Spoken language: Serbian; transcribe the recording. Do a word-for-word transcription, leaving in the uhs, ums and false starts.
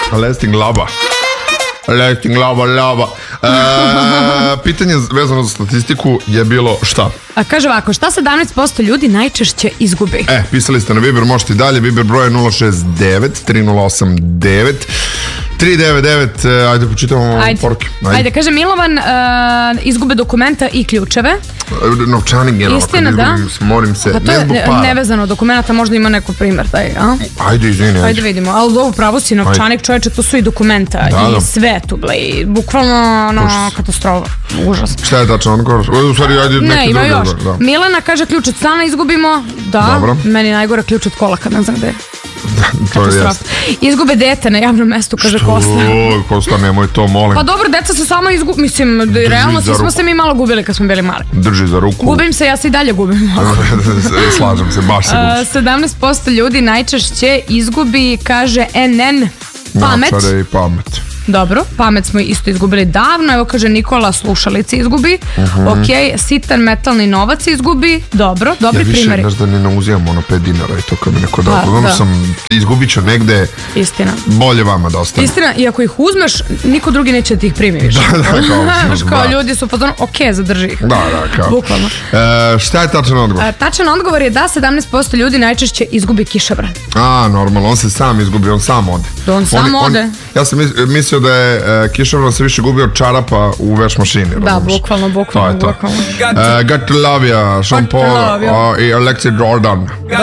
Lasting lava. Lasting lava, lava. E, pitanje vezano za statistiku je bilo šta? A kaže ovako, šta sedamnaest posto ljudi najčešće izgubi? E, pisali ste na Viber, možete i dalje. Viber broj je nula šest devet tri nula osam devet tri devet devet. Ajde, počitamo Ajde. poruke. Ajde. Ajde, kaže Milovan, uh, izgube dokumenta i ključeve. Novčanik je Istina, da. Morim se, Pa to ne je zbog ne, para. nevezano dokumenta, možda ima neko primer taj, a? Ajde, izvini. Ajde, Ajde vidimo, ali ovo pravo si novčanik, čoveče, to su i dokumenta Da, i da. sve tu, ble, i bukvalno ono, Užas. katastrofa, užas. Šta je tačno odgovor? U stvari, ajde, Ne, neke ima druge. još. Da. Milena kaže ključ od stana izgubimo, da, Dobro. meni najgore ključ od kola kad ne znam gde je. To je Katastrofa. jest. Izgube dete na javnom mestu, kaže Kosta. Oj, Kosta, nemoj to, molim. Pa dobro, deca se samo izgubili, mislim, da, realno za svi smo ruku. se mi malo gubili kad smo bili mali. Drži za ruku. Gubim se, ja se i dalje gubim. Slažem se, baš se A, gubiš. sedamnaest posto ljudi najčešće izgubi, kaže N N, pamet. Naočare i pamet. Dobro, pamet smo isto izgubili davno. Evo kaže Nikola, slušalice izgubi. Ok, sitan metalni novac izgubi. Dobro, dobri Ja više, primjeri. znaš da ne nauzijam ono pet dinara i to kad mi neko da. Da, Uglavnom da. sam, izgubit ću negde, Istina. bolje vama da ostane. Istina, i ako ih uzmeš, niko drugi neće da ti ih primi više. Da, kao, Znaš, kao da. ljudi su pozorno, ok, zadrži ih. Da, da, kao. Bukvalno. E, šta je tačan odgovor? A, tačan odgovor je da sedamnaest posto ljudi najčešće izgubi kišobran. A, normalno, on se sam izgubi, on sam ode. Da on sam ode. Ja sam mis- mislio da je e, kišobran se više gubi od čarapa u veš mašini. Da, razumeš? bukvalno, To bukvalno, je to. bukvalno. E, Got to love ya, Sean Got to Paul love ya. o, i Alexi Jordan.